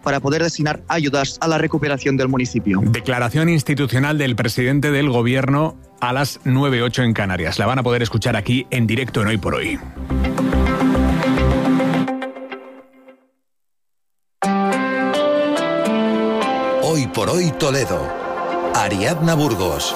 para poder destinar ayudas a la recuperación del municipio. Declaración institucional del presidente del Gobierno a las 9:08 en Canarias. La van a poder escuchar aquí en directo en Hoy por Hoy. Hoy por Hoy Toledo. Ariadna Burgos.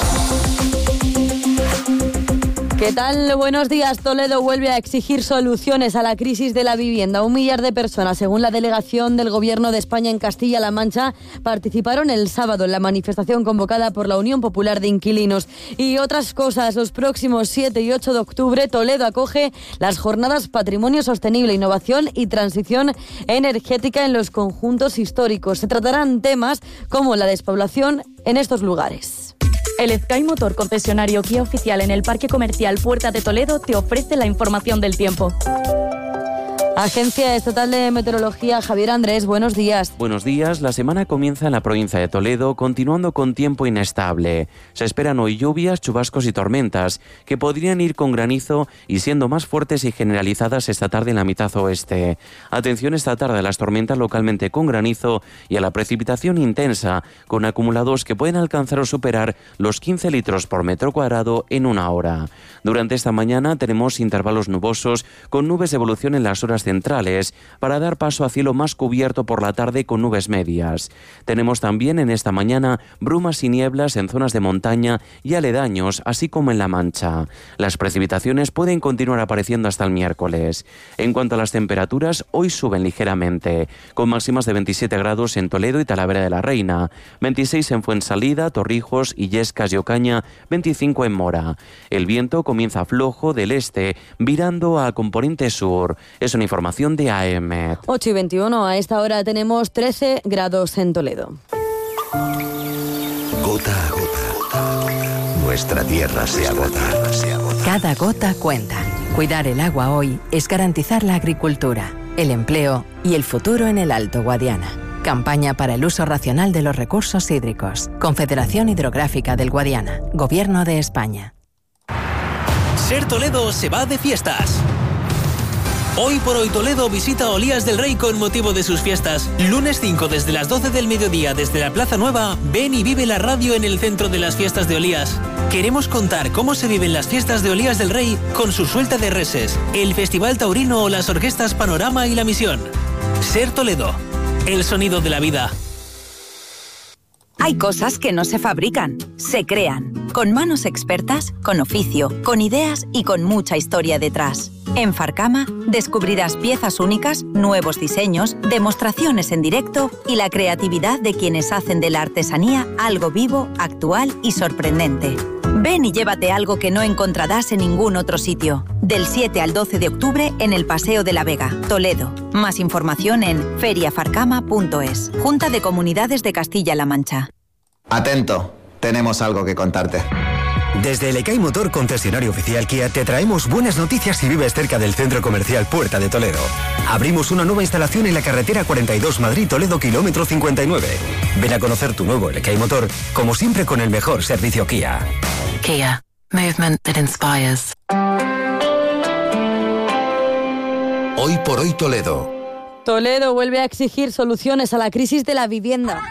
¿Qué tal? Buenos días. Toledo vuelve a exigir soluciones a la crisis de la vivienda. 1 millar de personas, según la delegación del Gobierno de España en Castilla-La Mancha, participaron el sábado en la manifestación convocada por la Unión Popular de Inquilinos. Y otras cosas, los próximos 7 y 8 de octubre, Toledo acoge las jornadas Patrimonio Sostenible, Innovación y Transición Energética en los conjuntos históricos. Se tratarán temas como la despoblación en estos lugares. El Sky Motor, concesionario Kia oficial en el Parque Comercial Puerta de Toledo, te ofrece la información del tiempo. Agencia Estatal de Meteorología, Javier Andrés, buenos días. Buenos días. La semana comienza en la provincia de Toledo, continuando con tiempo inestable. Se esperan hoy lluvias, chubascos y tormentas, que podrían ir con granizo y siendo más fuertes y generalizadas esta tarde en la mitad oeste. Atención esta tarde a las tormentas localmente con granizo y a la precipitación intensa, con acumulados que pueden alcanzar o superar los 15 litros por metro cuadrado en una hora. Durante esta mañana tenemos intervalos nubosos, con nubes de evolución en las horas centrales, para dar paso a cielo más cubierto por la tarde con nubes medias. Tenemos también en esta mañana brumas y nieblas en zonas de montaña y aledaños, así como en La Mancha. Las precipitaciones pueden continuar apareciendo hasta el miércoles. En cuanto a las temperaturas, hoy suben ligeramente, con máximas de 27 grados en Toledo y Talavera de la Reina, 26 en Fuensalida, Torrijos, Illescas y Ocaña, 25 en Mora. El viento comienza flojo del este, virando a componente sur. Es una información de AEMET. 8:21, a esta hora tenemos 13 grados en Toledo. Gota a gota, nuestra tierra se agota. Cada gota cuenta. Cuidar el agua hoy es garantizar la agricultura, el empleo y el futuro en el Alto Guadiana. Campaña para el uso racional de los recursos hídricos. Confederación Hidrográfica del Guadiana. Gobierno de España. Ser Toledo se va de fiestas. Hoy por Hoy Toledo visita Olías del Rey con motivo de sus fiestas. Lunes 5 desde las 12 del mediodía desde la Plaza Nueva, ven y vive la radio en el centro de las fiestas de Olías. Queremos contar cómo se viven las fiestas de Olías del Rey con su suelta de reses, el Festival Taurino o las orquestas Panorama y La Misión. Ser Toledo, el sonido de la vida. Hay cosas que no se fabrican, se crean. Con manos expertas, con oficio, con ideas y con mucha historia detrás. En Farcama descubrirás piezas únicas, nuevos diseños, demostraciones en directo y la creatividad de quienes hacen de la artesanía algo vivo, actual y sorprendente. Ven y llévate algo que no encontrarás en ningún otro sitio. Del 7 al 12 de octubre en el Paseo de la Vega, Toledo. Más información en feriafarcama.es. Junta de Comunidades de Castilla-La Mancha. Atento, tenemos algo que contarte. Desde el Sky Motor, concesionario oficial Kia, te traemos buenas noticias si vives cerca del Centro Comercial Puerta de Toledo. Abrimos una nueva instalación en la carretera 42 Madrid-Toledo, kilómetro 59. Ven a conocer tu nuevo Sky Motor, como siempre con el mejor servicio Kia. Kia. Movement that inspires. Hoy por Hoy Toledo. Toledo vuelve a exigir soluciones a la crisis de la vivienda.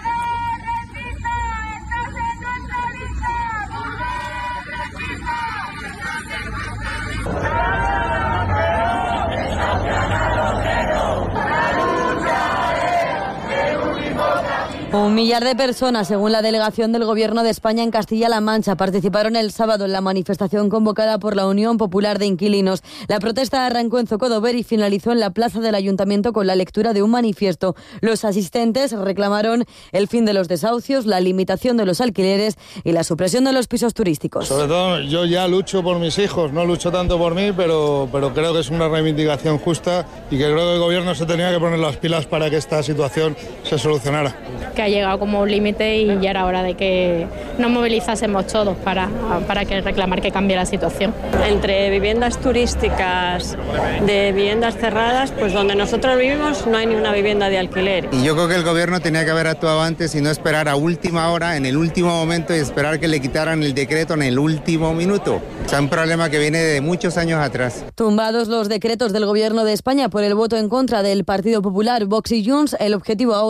Un millar de personas, según la delegación del Gobierno de España en Castilla-La Mancha, participaron el sábado en la manifestación convocada por la Unión Popular de Inquilinos. La protesta arrancó en Zocodover y finalizó en la plaza del Ayuntamiento con la lectura de un manifiesto. Los asistentes reclamaron el fin de los desahucios, la limitación de los alquileres y la supresión de los pisos turísticos. Sobre todo, yo ya lucho por mis hijos, no lucho tanto por mí, pero creo que es una reivindicación justa y que creo que el Gobierno se tenía que poner las pilas para que esta situación se solucionara. que ha llegado como un límite y ya era hora de que nos movilizásemos todos para que reclamar que cambie la situación. Entre viviendas turísticas, de viviendas cerradas, pues donde nosotros vivimos no hay ni una vivienda de alquiler. Y yo creo que el gobierno tenía que haber actuado antes y no esperar a última hora, en el último momento, y esperar que le quitaran el decreto en el último minuto. O sea, un problema que viene de muchos años atrás. Tumbados los decretos del Gobierno de España por el voto en contra del Partido Popular, Vox y Junts, el objetivo ahora